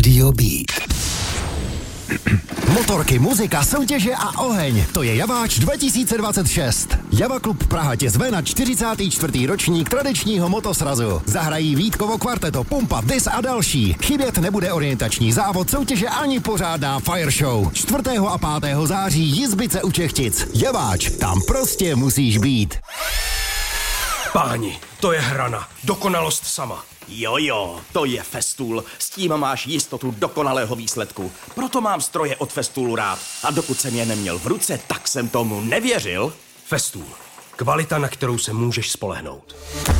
Rádio Beat. Motorky, muzika, soutěže a oheň. To je Javáč 2026. Java Klub Praha tě zve na 44. ročník tradičního motosrazu. Zahrají Vítkovo kvarteto, Pumpa, Dys a další. Chybět nebude orientační závod, soutěže ani pořádná fire show. 4. a 5. září Jizbice u Čechtic. Javáč, tam prostě musíš být. Páni, to je hrana. Dokonalost sama. Jo, to je Festool. S tím máš jistotu dokonalého výsledku. Proto mám stroje od Festoolu rád. A dokud jsem je neměl v ruce, tak jsem tomu nevěřil. Festool. Kvalita, na kterou se můžeš spolehnout.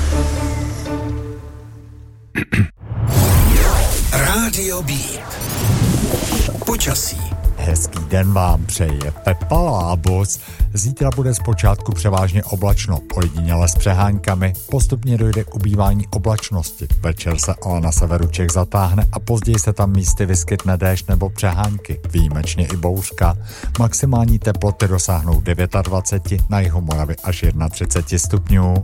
Rádio Beat. Počasí. Hezký den vám přeje Pepa Lábos. Zítra bude zpočátku převážně oblačno, ojediněle s přeháňkami. Postupně dojde k ubývání oblačnosti. Večer se ale na severu Čech zatáhne a později se tam místy vyskytne déšť nebo přehánky. Výjimečně i bouřka. Maximální teploty dosáhnou 29, na jihu Moravy až 31 stupňů.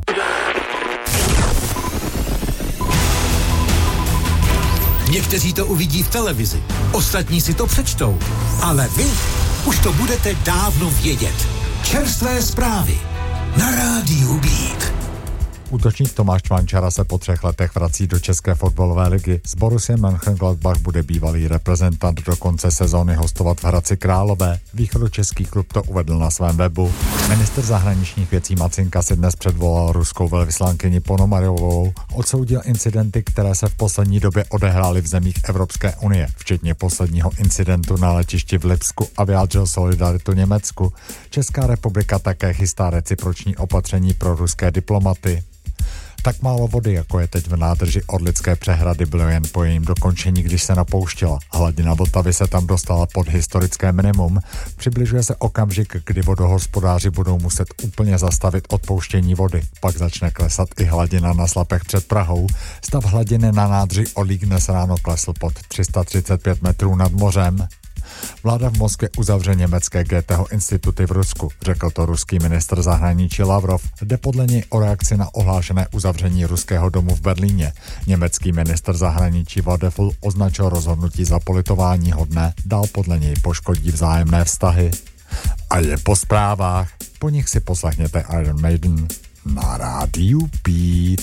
Někteří to uvidí v televizi, ostatní si to přečtou, ale vy už to budete dávno vědět. Čerstvé zprávy na Rádiu Beat. Útočník Tomáš Čvančara se po 3 letech vrací do České fotbalové ligy. S Borussiem Mönchengladbach bude bývalý reprezentant do konce sezóny hostovat v Hradci Králové. Východočeský klub to uvedl na svém webu. Ministr zahraničních věcí Macinka si dnes předvolal ruskou velvyslankyni Ponomaryovou. Odsoudil incidenty, které se v poslední době odehrály v zemích Evropské unie, včetně posledního incidentu na letišti v Lipsku, a vyjádřil solidaritu Německu. Česká republika také chystá reciproční opatření pro ruské diplomaty. Tak málo vody, jako je teď v nádrži Orlické přehrady, bylo jen po jejím dokončení, když se napouštěla. Hladina Vltavy se tam dostala pod historické minimum. Přibližuje se okamžik, kdy vodohospodáři budou muset úplně zastavit odpouštění vody. Pak začne klesat i hladina na Slapech před Prahou. Stav hladiny na nádrži Orlík dnes ráno klesl pod 335 metrů nad mořem. Vláda v Moskvě uzavře německé Goetheho instituty v Rusku, řekl to ruský ministr zahraničí Lavrov. Jde podle něj o reakci na ohlášené uzavření ruského domu v Berlíně. Německý ministr zahraničí Vadefl označil rozhodnutí za politování hodné, dál podle něj poškodí vzájemné vztahy. A je po zprávách. Po nich si poslechněte Iron Maiden na Rádiu Beat.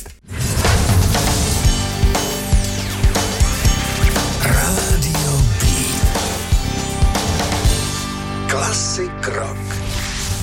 Rádio Beat. Classic rock.